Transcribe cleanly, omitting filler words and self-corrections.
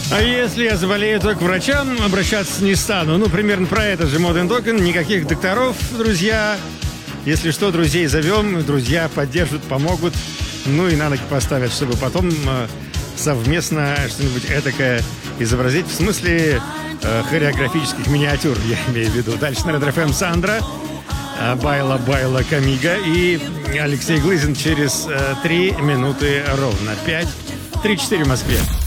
А если я заболею, то к врачам обращаться не стану. Ну, примерно про это же Modern Talking. Никаких докторов, друзья. Если что, друзей зовем, друзья поддержат, помогут. Ну и на ноги поставят, чтобы потом совместно что-нибудь этакое изобразить. В смысле хореографических миниатюр, я имею в виду. Дальше на Red FM Сандра, Байла Камига и Алексей Глызин через 3 минуты ровно. 5:34 в Москве.